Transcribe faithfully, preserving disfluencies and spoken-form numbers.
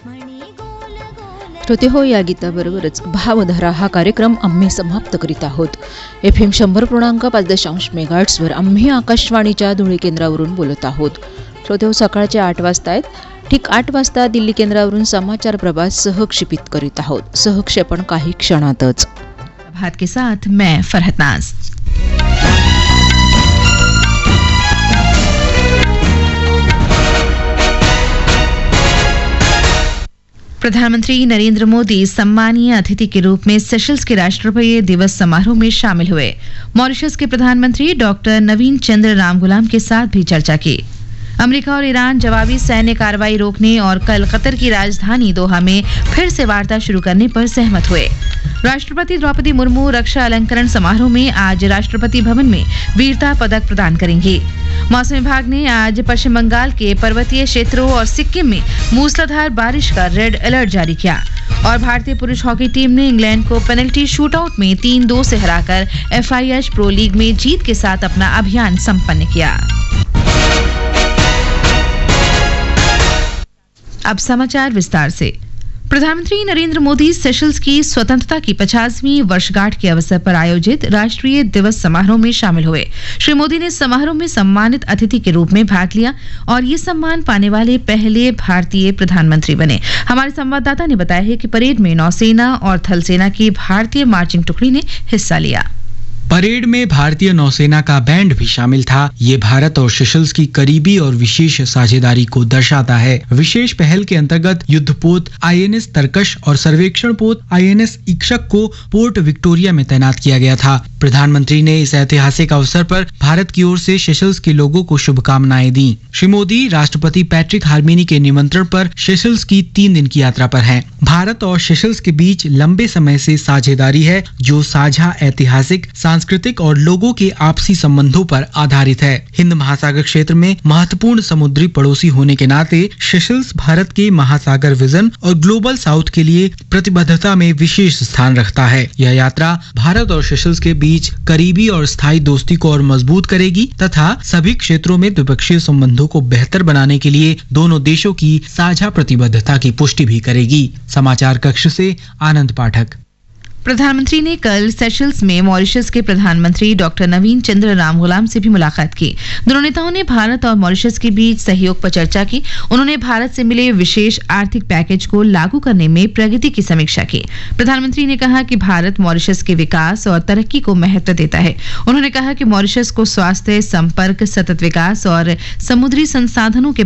श्रोते हो, या गीताबरोबरच भावधारा हा कार्यक्रम आम्ही समाप्त करीत आहोत. एफ एम शंभर पूर्णांक पाच दशांश मेगाहर्ट्झवर आम्ही आकाशवाणीच्या धुळे केंद्रावरून बोलत आहोत. श्रोते हो, सकाळचे आठ वाजता आहेत. ठीक आठ वाजता दिल्ली केंद्रावरून समाचार प्रभात सहक्षेपित करीत आहोत. सहक्षेपण काही क्षणातच. प्रभात के साथ मैं फरहत नाज. प्रधानमंत्री नरेंद्र मोदी सम्मानीय अतिथि के रूप में सेशल्स के राष्ट्रपति दिवस समारोह में शामिल हुए. मॉरिशस के प्रधानमंत्री डॉक्टर नवीन चंद्र रामगुलाम के साथ भी चर्चा की. अमेरिका और ईरान जवाबी सैन्य कार्रवाई रोकने और कल कतर की राजधानी दोहा में फिर से वार्ता शुरू करने पर सहमत हुए. राष्ट्रपति द्रौपदी मुर्मू रक्षा अलंकरण समारोह में आज राष्ट्रपति भवन में वीरता पदक प्रदान करेंगे. मौसम विभाग ने आज पश्चिम बंगाल के पर्वतीय क्षेत्रों और सिक्किम में मूसलाधार बारिश का रेड अलर्ट जारी किया. और भारतीय पुरुष हॉकी टीम ने इंग्लैंड को पेनल्टी शूटआउट में तीन दो से हराकर F I H pro league में जीत के साथ अपना अभियान संपन्न किया. अब समाचार विस्तार से. प्रधानमंत्री नरेंद्र मोदी सेशल्स की स्वतंत्रता की पचासवीं वर्षगांठ के अवसर पर आयोजित राष्ट्रीय दिवस समारोह में शामिल हुए. श्री मोदी ने समारोह में सम्मानित अतिथि के रूप में भाग लिया और ये सम्मान पाने वाले पहले भारतीय प्रधानमंत्री बने. हमारे संवाददाता ने बताया है कि परेड में नौसेना और थल सेना की भारतीय मार्चिंग टुकड़ी ने हिस्सा लिया. परेड में भारतीय नौसेना का बैंड भी शामिल था. ये भारत और सेशल्स की करीबी और विशेष साझेदारी को दर्शाता है. विशेष पहल के अंतर्गत युद्धपोत आई एन एस तरकश और सर्वेक्षण पोत आई एन एस इक्शक को पोर्ट विक्टोरिया में तैनात किया गया था. प्रधानमंत्री ने इस ऐतिहासिक अवसर पर भारत की ओर से सेशल्स के लोगों को शुभकामनाएं दी. श्री मोदी राष्ट्रपति पैट्रिक हार्मेनी के निमंत्रण पर सेशल्स की तीन दिन की यात्रा पर हैं. भारत और सेशल्स के बीच लंबे समय से साझेदारी है जो साझा ऐतिहासिक, सांस्कृतिक और लोगों के आपसी संबंधों पर आधारित है. हिंद महासागर क्षेत्र में महत्वपूर्ण समुद्री पड़ोसी होने के नाते सेशल्स भारत के महासागर विजन और ग्लोबल साउथ के लिए प्रतिबद्धता में विशेष स्थान रखता है. यह यात्रा भारत और सेशल्स के बीच करीबी और स्थायी दोस्ती को और मजबूत करेगी तथा सभी क्षेत्रों में द्विपक्षीय संबंधों को बेहतर बनाने के लिए दोनों देशों की साझा प्रतिबद्धता की पुष्टि भी करेगी. समाचार कक्ष से आनंद पाठक. प्रधानमंत्री ने कल सेशल्स में मॉरिशस के प्रधानमंत्री डॉक्टर नवीन चंद्र रामगुलाम से भी मुलाकात की. दोनों नेताओं ने भारत और मॉरिशस के बीच सहयोग पर चर्चा की. उन्होंने भारत से मिले विशेष आर्थिक पैकेज को लागू करने में प्रगति की समीक्षा की. प्रधानमंत्री ने कहा कि भारत मॉरिशस के विकास और तरक्की को महत्व देता है. उन्होंने कहा कि मॉरिशस को स्वास्थ्य, संपर्क, सतत विकास और समुद्री संसाधनों के